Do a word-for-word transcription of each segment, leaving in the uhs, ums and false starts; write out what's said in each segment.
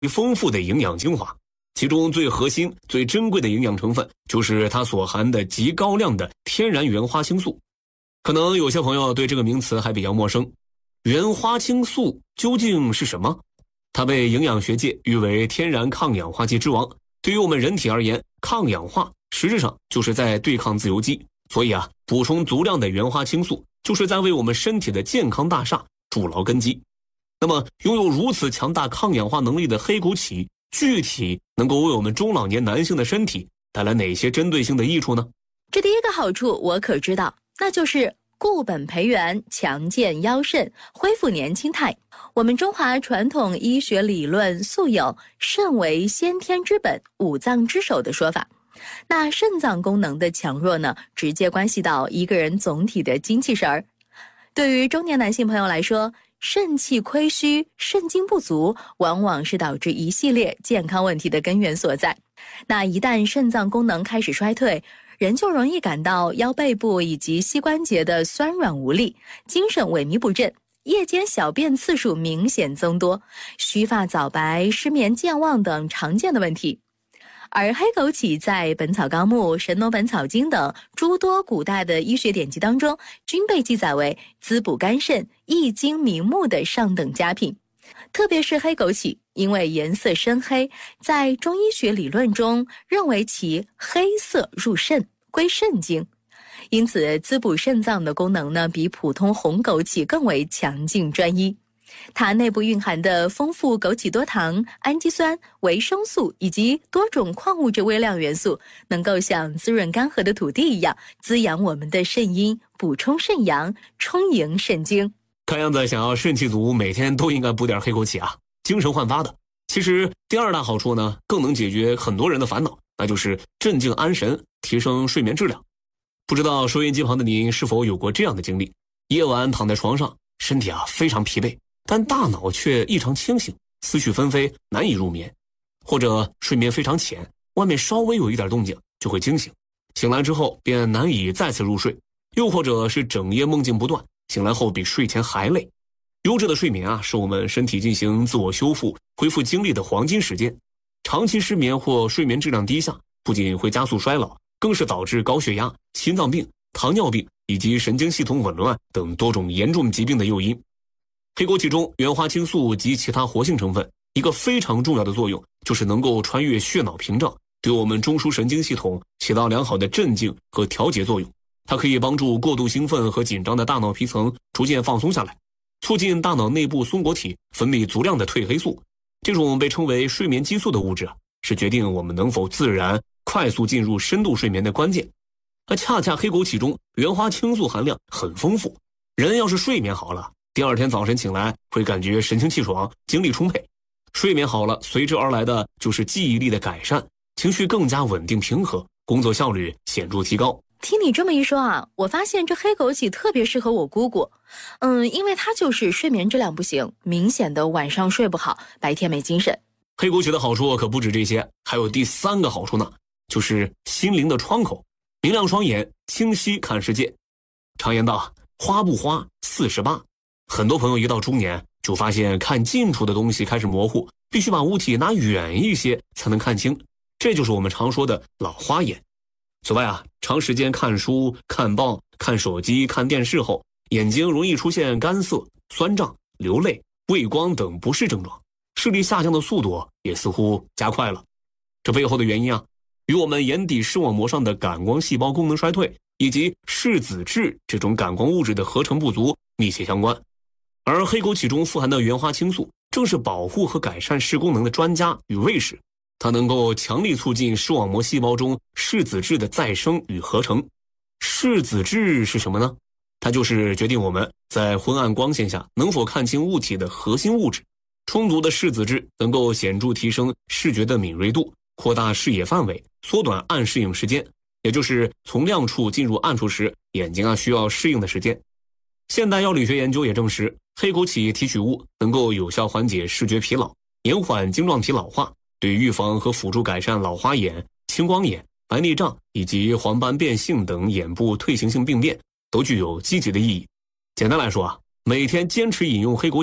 丰富的营养精华，其中最核心、最珍贵的营养成分就是它所含的极高量的天然原花青素。可能有些朋友对这个名词还比较陌生，原花青素究竟是什么？它被营养学界誉为天然抗氧化剂之王。对于我们人体而言，抗氧化实质上就是在对抗自由基，所以啊，补充足量的原花青素就是在为我们身体的健康大厦筑牢根基。那么拥有如此强大抗氧化能力的黑枸杞，具体能够为我们中老年男性的身体带来哪些针对性的益处呢？ 这第一个好处我可知道，那就是固本培元，强健腰肾，恢复年轻态。我们中华传统医学理论素有肾为先天之本，五脏之首的说法。那肾脏功能的强弱呢，直接关系到一个人总体的精气神儿。对于中年男性朋友来说，肾气亏虚、肾精不足，往往是导致一系列健康问题的根源所在。那一旦肾脏功能开始衰退，人就容易感到腰背部以及膝关节的酸软无力，精神萎靡不振，夜间小便次数明显增多，须发早白、失眠健忘等常见的问题。而黑枸杞在《本草纲目》《神农本草经》等诸多古代的医学典籍当中，均被记载为滋补肝肾、益精明目的上等佳品。特别是黑枸杞，因为颜色深黑，在中医学理论中认为其黑色入肾，归肾经，因此滋补肾脏的功能呢，比普通红枸杞更为强劲专一。它内部蕴含的丰富枸杞多糖、氨基酸、维生素以及多种矿物质微量元素，能够像滋润干涸的土地一样，滋养我们的肾阴，补充肾阳，充盈肾精。 看样子想要肾气足，每天都应该补点黑枸杞啊，精神焕发的。其实第二大好处呢，更能解决很多人的烦恼，那就是镇静安神，提升睡眠质量。不知道收音机旁的您是否有过这样的经历，夜晚躺在床上，身体啊非常疲惫，但大脑却异常清醒，思绪纷飞，难以入眠。或者睡眠非常浅，外面稍微有一点动静就会惊醒，醒来之后便难以再次入睡。又或者是整夜梦境不断，醒来后比睡前还累。优质的睡眠啊，是我们身体进行自我修复、恢复精力的黄金时间。长期失眠或睡眠质量低下，不仅会加速衰老，更是导致高血压、心脏病、糖尿病以及神经系统紊乱等多种严重疾病的诱因。黑枸杞中原花青素及其他活性成分，一个非常重要的作用就是能够穿越血脑屏障，对我们中枢神经系统起到良好的镇静和调节作用。它可以帮助过度兴奋和紧张的大脑皮层逐渐放松下来，促进大脑内部松果体分泌足量的褪黑素。这种被称为睡眠激素的物质啊，是决定我们能否自然快速进入深度睡眠的关键。而恰恰黑枸杞中原花青素含量很丰富，人要是睡眠好了，第二天早晨醒来会感觉神清气爽，精力充沛。睡眠好了，随之而来的就是记忆力的改善，情绪更加稳定平和，工作效率显著提高。 听你这么一说啊，我发现这黑枸杞特别适合我姑姑。嗯，因为她就是睡眠质量不行，明显的晚上睡不好，白天没精神。 黑枸杞的好处可不止这些，还有第三个好处呢，就是心灵的窗口，明亮双眼，清晰看世界。常言道，花不花四十八。很多朋友一到中年就发现看近处的东西开始模糊，必须把物体拿远一些才能看清，这就是我们常说的老花眼。此外啊，长时间看书、看报、看手机、看电视后，眼睛容易出现干涩、酸胀、流泪、畏光等不适症状，视力下降的速度也似乎加快了。这背后的原因啊，与我们眼底视网膜上的感光细胞功能衰退以及视紫质这种感光物质的合成不足密切相关。而黑枸杞中富含的原花青素正是保护和改善视功能的专家与卫士，它能够强力促进视网膜细胞中视紫质的再生与合成。视紫质是什么呢？它就是决定我们在昏暗光线下能否看清物体的核心物质。充足的视紫质能够显著提升视觉的敏锐度，扩大视野范围，缩短暗适应时间，也就是从亮处进入暗处时眼睛啊需要适应的时间。现代药理学研究也证实，黑枸杞提取物能够有效缓解视觉疲劳，延缓晶状体老化，对预防和辅助改善老花眼、青光眼、白内障以及黄斑变性等眼部退行性病变都具有积极的意义。简单来说啊，每天坚持饮用黑枸杞，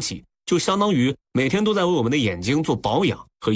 就相当于每天都在为我们的眼睛做保养和